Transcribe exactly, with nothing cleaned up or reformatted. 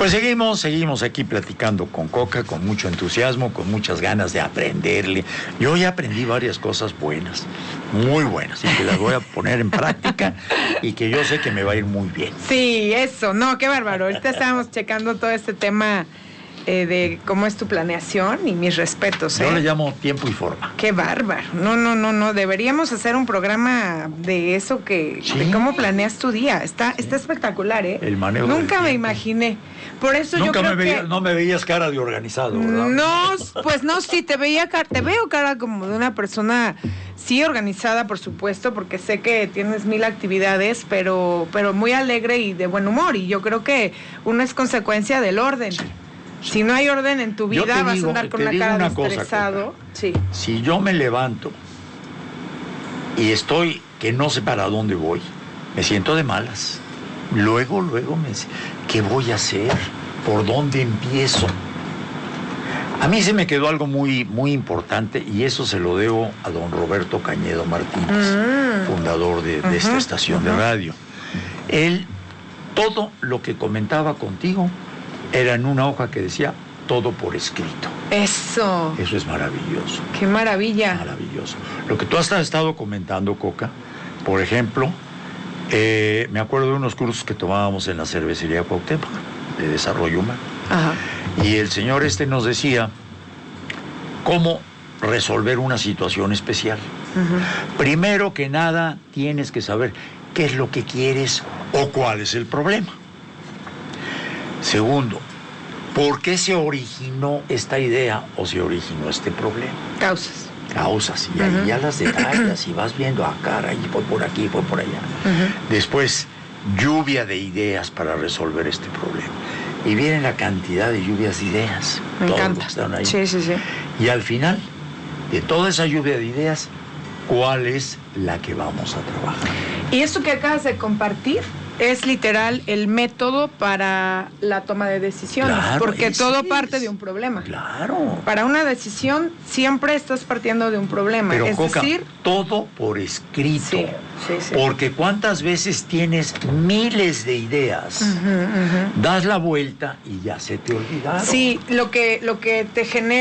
Pues seguimos, seguimos aquí platicando con Coca, con mucho entusiasmo, con muchas ganas de aprenderle. Yo ya aprendí varias cosas buenas, muy buenas, y que las voy a poner en práctica y que yo sé que me va a ir muy bien. Sí, eso, no, qué bárbaro. Ahorita estábamos checando todo este tema eh, de cómo es tu planeación y mis respetos. ¿eh? Yo le llamo tiempo y forma. Qué bárbaro. No, no, no, no. Deberíamos hacer un programa de eso que, Sí. de cómo planeas tu día. Está, está espectacular, ¿eh? El manejo Nunca del me tiempo. imaginé. Por eso Nunca yo creo me veía, que... no me veías cara de organizado, ¿verdad? No, pues no, sí, te veía cara, te veo cara como de una persona, sí, organizada, por supuesto, porque sé que tienes mil actividades, pero, pero muy alegre y de buen humor. Y yo creo que uno es consecuencia del orden. Sí. Si no hay orden en tu Yo vida, te vas digo- a andar con te una digo cara una de cosa, estresado. Coca. Sí. Si yo me levanto y estoy que no sé para dónde voy, me siento de malas. Luego, luego me dice, ¿qué voy a hacer? ¿Por dónde empiezo? A mí se me quedó algo muy, muy importante y eso se lo debo a don Roberto Cañedo Martínez, Mm. fundador de, de Ujú, esta estación ujú. de radio. Él, todo lo que comentaba contigo era en una hoja que decía todo por escrito. Eso. Eso es maravilloso. Qué maravilla. Maravilloso. Lo que tú has estado comentando, Coca, por ejemplo, eh, me acuerdo de unos cursos que tomábamos en la cervecería Cuauhtémoc, de desarrollo humano. Ajá. Y el señor este nos decía cómo resolver una situación especial. Ujú. Primero que nada, tienes que saber qué es lo que quieres o cuál es el problema. Segundo, ¿por qué se originó esta idea o se originó este problema? Causas. Causas, y ahí Ujú. ya las detallas y vas viendo, ah, cara, y fue por aquí, fue por allá. Ujú. Después, lluvia de ideas para resolver este problema. Y viene la cantidad de lluvias de ideas. Me todos encanta. los que están ahí. Sí, sí, sí. Y al final, de toda esa lluvia de ideas, ¿cuál es la que vamos a trabajar? Y esto que acabas de compartir es literal el método para la toma de decisiones, Claro, porque ese todo es. parte de un problema. Claro. Para una decisión siempre estás partiendo de un problema, Pero es Coca, decir, todo por escrito. sí, sí, sí. Porque cuántas veces tienes miles de ideas, Ujú, ujú. das la vuelta y ya se te olvidaron. Sí, lo que lo que te genera